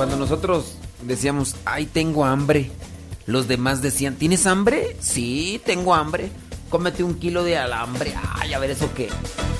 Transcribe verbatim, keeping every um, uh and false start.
cuando nosotros decíamos, ay, tengo hambre, los demás decían, ¿tienes hambre? Sí, tengo hambre. Cómete un kilo de alambre. Ay, a ver, ¿eso qué?